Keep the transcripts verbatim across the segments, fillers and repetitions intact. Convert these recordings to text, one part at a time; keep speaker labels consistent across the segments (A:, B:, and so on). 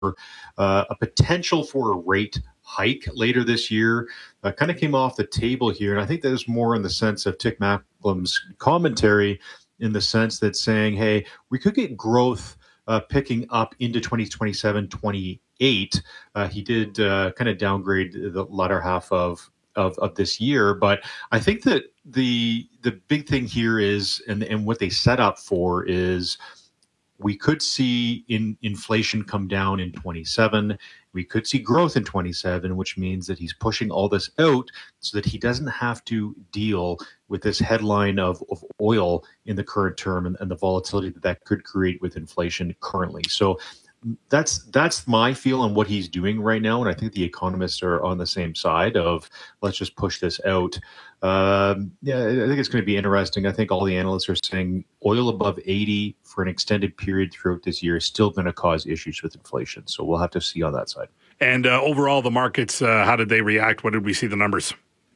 A: uh, a potential for a rate hike later this year uh, kind of came off the table here. And I think that is more in the sense of Tick Macklem's commentary, in the sense that saying, hey, we could get growth uh, picking up into twenty twenty-seven, twenty-eight. Uh, he did uh, kind of downgrade the latter half of, of of this year. But I think that the the big thing here is, and, and what they set up for is, we could see in inflation come down in twenty-seven. We could see growth in twenty-seven, which means that he's pushing all this out so that he doesn't have to deal with this headline of, of oil in the current term, and, and the volatility that that could create with inflation currently. So that's that's my feel on what he's doing right now. And I think the economists are on the same side of, let's just push this out. Um, yeah, I think it's going to be interesting. I think all the analysts are saying oil above eighty for an extended period throughout this year is still going to cause issues with inflation. So we'll have to see on that side.
B: And uh, overall, the markets, uh, how did they react? What did we see the numbers?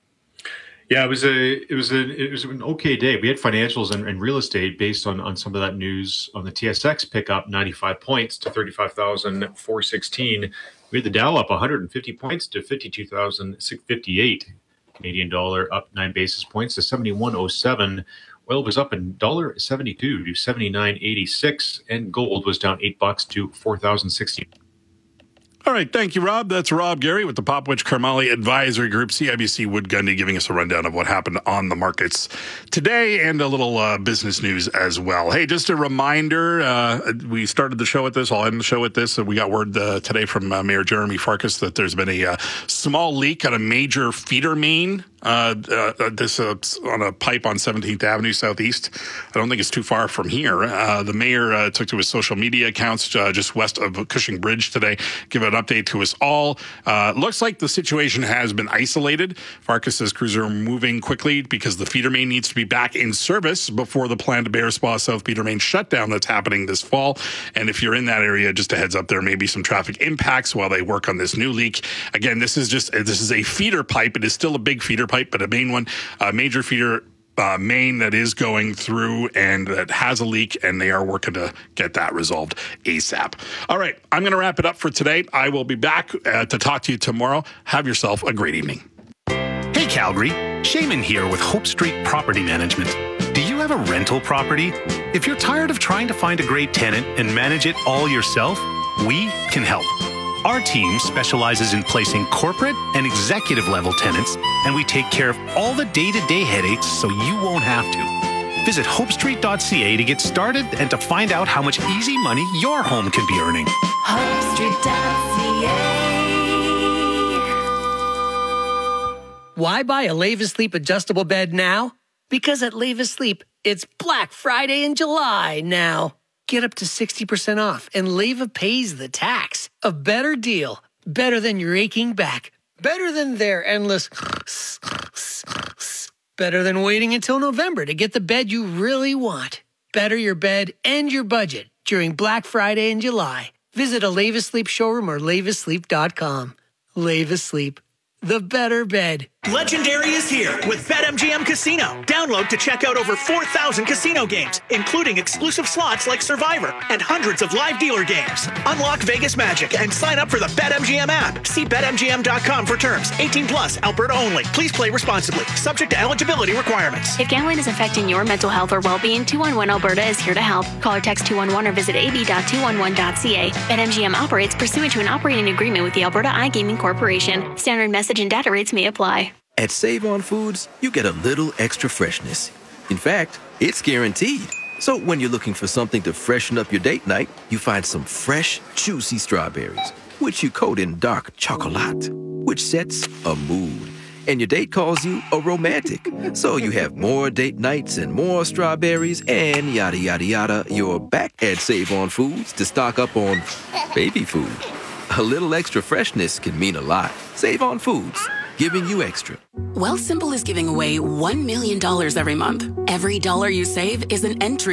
A: Yeah, it was a it was a it was an okay day. We had financials and, and real estate based on, on some of that news. On the T S X, pick up ninety-five points to thirty-five thousand four hundred sixteen. We had the Dow up one hundred fifty points to fifty-two thousand six hundred fifty-eight. Canadian dollar up nine basis points to seventy-one oh seven. Oil was up in one dollar seventy-two to seventy-nine eighty-six, and gold was down eight bucks to four thousand sixty.
B: All right, thank you, Rob. That's Rob Gary with the Popwich Karmali Advisory Group, C I B C Wood Gundy, giving us a rundown of what happened on the markets today, and a little uh, business news as well. Hey, just a reminder, uh, we started the show with this. I'll end the show with this. We got word uh, today from uh, Mayor Jeremy Farkas that there's been a uh, small leak on a major feeder main. Uh, uh, this uh, on a pipe on seventeenth Avenue Southeast. I don't think it's too far from here. Uh, the mayor uh, took to his social media accounts uh, just west of Cushing Bridge today, give an update to us all. Uh, looks like the situation has been isolated. Farkas says crews are moving quickly because the feeder main needs to be back in service before the planned Bear Spa South feeder main shutdown that's happening this fall. And if you're in that area, just a heads up, there may be some traffic impacts while they work on this new leak. Again, this is just this is a feeder pipe. It is still a big feeder pipe, but a main one, a major feeder uh, main that is going through and that has a leak, and they are working to get that resolved ASAP. All right, I'm going to wrap it up for today. I will be back uh, to talk to you tomorrow. Have yourself a great evening.
C: Hey, Calgary. Shaman here with Hope Street Property Management. Do you have a rental property? If you're tired of trying to find a great tenant and manage it all yourself, we can help. Our team specializes in placing corporate and executive level tenants, and we take care of all the day-to-day headaches so you won't have to. Visit hope street dot c a to get started and to find out how much easy money your home can be earning.
D: hope street dot c a.
E: Why buy a Leva Sleep adjustable bed now? Because at Leva Sleep, it's Black Friday in July now. Get up to sixty percent off, and Leva pays the tax. A better deal. Better than your aching back. Better than their endless... Better than waiting until November to get the bed you really want. Better your bed and your budget during Black Friday in July. Visit a Leva Sleep showroom or leva sleep dot com. Leva Sleep. The better bed.
F: Legendary is here with BetMGM Casino. Download to check out over four thousand casino games, including exclusive slots like Survivor and hundreds of live dealer games. Unlock Vegas magic and sign up for the BetMGM app. See bet M G M dot com for terms. eighteen plus, Alberta only. Please play responsibly. Subject to eligibility requirements.
G: If gambling is affecting your mental health or well-being, two one one Alberta is here to help. Call or text two one one or visit a b dot two one one dot c a. BetMGM operates pursuant to an operating agreement with the Alberta iGaming Corporation. Standard message and data rates may apply.
H: At Save-On Foods, you get a little extra freshness. In fact, it's guaranteed. So when you're looking for something to freshen up your date night, you find some fresh, juicy strawberries, which you coat in dark chocolate, which sets a mood. And your date calls you a romantic. So you have more date nights and more strawberries and yada, yada, yada. You're back at Save-On Foods to stock up on baby food. A little extra freshness can mean a lot. Save-On Foods. Giving you extra.
I: Wealthsimple is giving away one million dollars every month. Every dollar you save is an entry